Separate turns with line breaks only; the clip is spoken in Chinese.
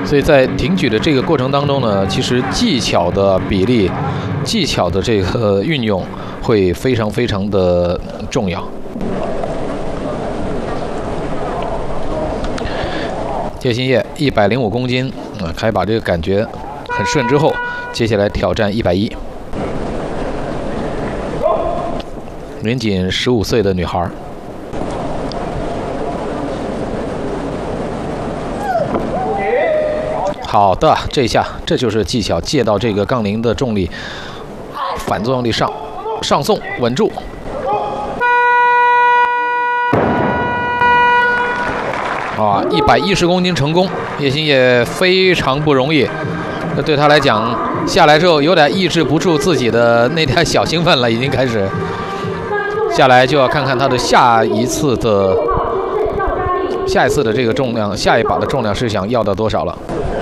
所以在挺举的这个过程当中呢，其实技巧的比例、技巧的这个运用会非常非常的重要。谢欣烨105公斤开把这个感觉很顺之后，接下来挑战110。年仅15岁的女孩。好的，这一下这就是技巧，借到这个杠铃的重力，反作用力上送稳住。110公斤成功，叶欣烨非常不容易。这对他来讲，下来之后有点抑制不住自己的那点小兴奋了，已经开始。下来就要看看他的下一次的这个重量，下一把的重量是想要到多少了。